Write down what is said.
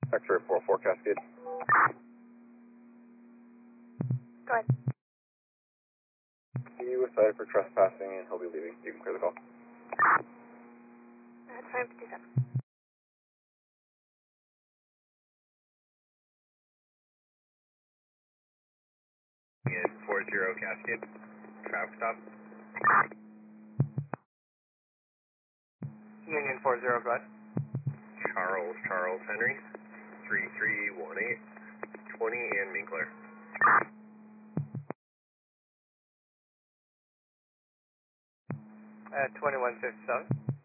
X-ray 44 Cascade. Go ahead. He was cited for trespassing and he'll be leaving. You can clear the call. That's 557. Union 40 Cascade. Traffic stop. Union 40, go ahead. Charles Henry. 3318. 20 and mean clear. 2157.